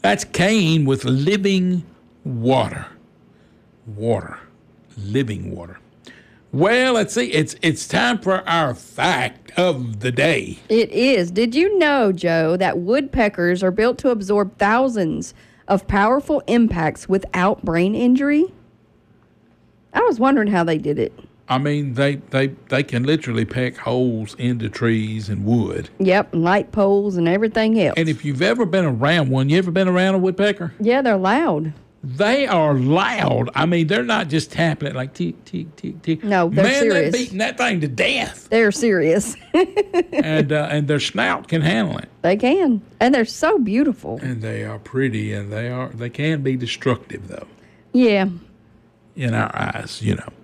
That's cane with living water. Living water. Well, let's see. It's time for our fact of the day. It is. Did you know, Joe, that woodpeckers are built to absorb thousands of powerful impacts without brain injury? I was wondering how they did it. I mean, they can literally peck holes into trees and wood. Yep, and light poles and everything else. And if you've ever been around one, you ever been around a woodpecker? Yeah, they're loud. They are loud. I mean, they're not just tapping it like tick, tick, tick, tick. No, they're serious. Man, they're beating that thing to death. They're serious. and their snout can handle it. They can. And they're so beautiful. And they are pretty, and they can be destructive, though. Yeah. In our eyes, you know.